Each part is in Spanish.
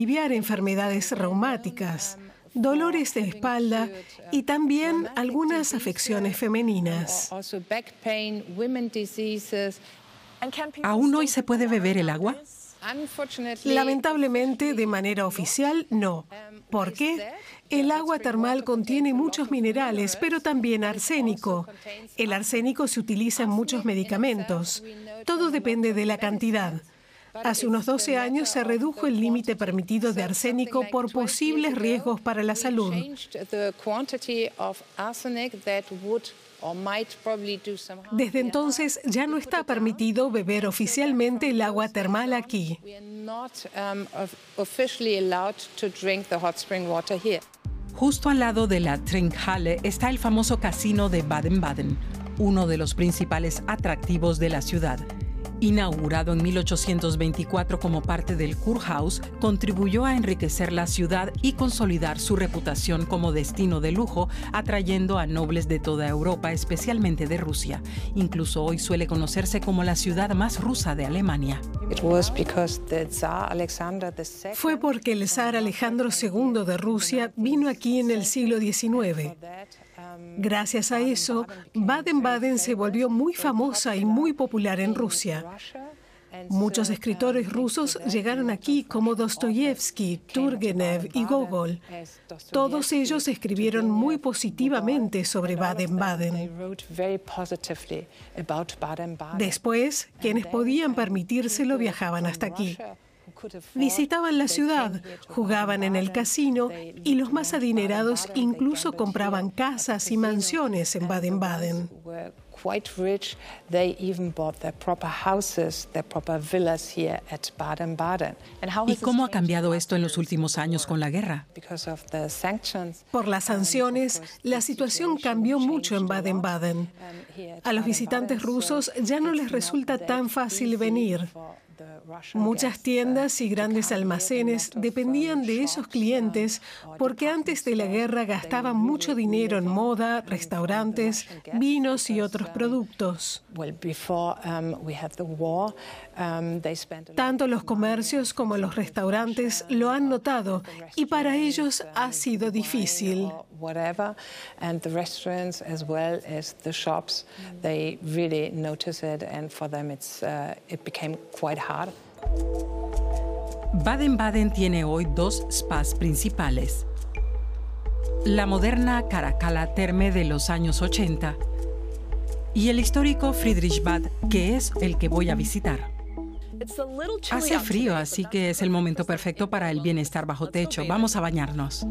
aliviar enfermedades reumáticas, dolores de espalda y también algunas afecciones femeninas. ¿Aún hoy se puede beber el agua? Lamentablemente, de manera oficial, no. ¿Por qué? El agua termal contiene muchos minerales, pero también arsénico. El arsénico se utiliza en muchos medicamentos. Todo depende de la cantidad. Hace unos 12 años se redujo el límite permitido de arsénico por posibles riesgos para la salud. Desde entonces ya no está permitido beber oficialmente el agua termal aquí. Justo al lado de la Trinkhalle está el famoso casino de Baden-Baden, uno de los principales atractivos de la ciudad. Inaugurado en 1824 como parte del Kurhaus, contribuyó a enriquecer la ciudad y consolidar su reputación como destino de lujo, atrayendo a nobles de toda Europa, especialmente de Rusia. Incluso hoy suele conocerse como la ciudad más rusa de Alemania. Fue porque el zar Alejandro II de Rusia vino aquí en el siglo XIX. Gracias a eso, Baden-Baden se volvió muy famosa y muy popular en Rusia. Muchos escritores rusos llegaron aquí, como Dostoyevsky, Turgenev y Gogol. Todos ellos escribieron muy positivamente sobre Baden-Baden. Después, quienes podían permitírselo viajaban hasta aquí. Visitaban la ciudad, jugaban en el casino y los más adinerados incluso compraban casas y mansiones en Baden-Baden. ¿Y cómo ha cambiado esto en los últimos años con la guerra? Por las sanciones, la situación cambió mucho en Baden-Baden. A los visitantes rusos ya no les resulta tan fácil venir. Muchas tiendas y grandes almacenes dependían de esos clientes porque antes de la guerra gastaban mucho dinero en moda, restaurantes, vinos y otros productos. Tanto los comercios como los restaurantes lo han notado y para ellos ha sido difícil. Baden-Baden tiene hoy dos spas principales. La moderna Caracalla Terme de los años 80 y el histórico Friedrichsbad, que es el que voy a visitar. Hace frío, así que es el momento perfecto para el bienestar bajo techo. Vamos a bañarnos.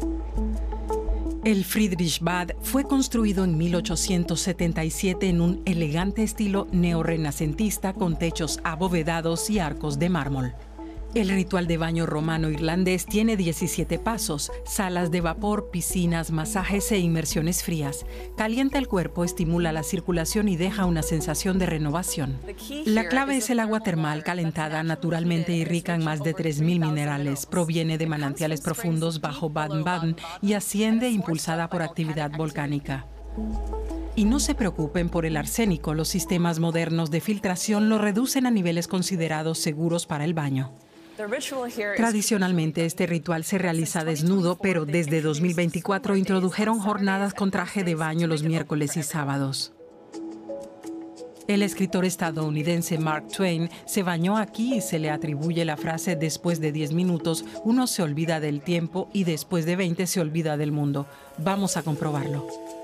El Friedrichsbad fue construido en 1877 en un elegante estilo neorrenacentista con techos abovedados y arcos de mármol. El ritual de baño romano irlandés tiene 17 pasos, salas de vapor, piscinas, masajes e inmersiones frías. Calienta el cuerpo, estimula la circulación y deja una sensación de renovación. La clave es el agua termal calentada naturalmente y rica en más de 3.000 minerales. Proviene de manantiales profundos bajo Baden-Baden y asciende impulsada por actividad volcánica. Y no se preocupen por el arsénico, los sistemas modernos de filtración lo reducen a niveles considerados seguros para el baño. Tradicionalmente este ritual se realiza desnudo, pero desde 2024 introdujeron jornadas con traje de baño los miércoles y sábados. El escritor estadounidense Mark Twain se bañó aquí y se le atribuye la frase: después de 10 minutos uno se olvida del tiempo y después de 20 se olvida del mundo. Vamos a comprobarlo.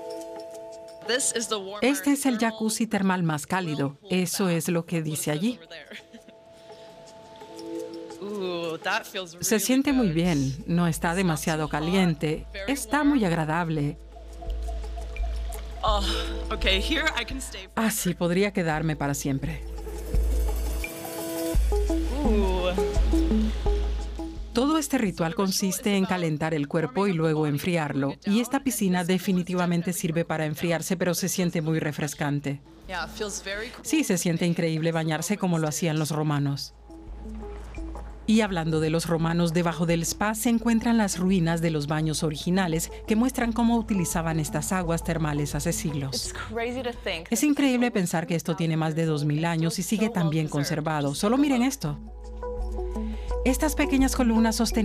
Este es el jacuzzi termal más cálido. Eso es lo que dice allí. Se siente muy bien, no está demasiado caliente, está muy agradable. Así podría quedarme para siempre. Todo este ritual consiste en calentar el cuerpo y luego enfriarlo. Y esta piscina definitivamente sirve para enfriarse, pero se siente muy refrescante. Sí, se siente increíble bañarse como lo hacían los romanos. Y hablando de los romanos, debajo del spa se encuentran las ruinas de los baños originales que muestran cómo utilizaban estas aguas termales hace siglos. Es increíble pensar que esto tiene más de 2000 años y sigue tan bien conservado. Solo miren esto. Estas pequeñas columnas sostenían